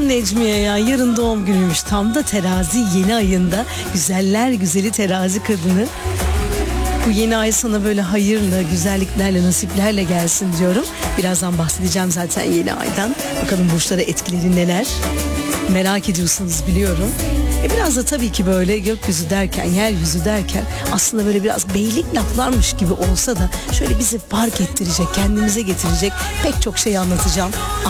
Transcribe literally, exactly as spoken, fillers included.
Necmiye ya, yarın doğum günüymüş, tam da terazi yeni ayında, güzeller güzeli terazi kadını. Bu yeni ay sana böyle hayırla, güzelliklerle, nasiplerle gelsin diyorum. Birazdan bahsedeceğim zaten yeni aydan. Bakalım burçlara etkileri neler. Merak ediyorsunuz biliyorum. E biraz da tabii ki böyle gökyüzü derken, yeryüzü derken aslında böyle biraz beylik laflarmış gibi olsa da şöyle bizi fark ettirecek, kendimize getirecek pek çok şey anlatacağım.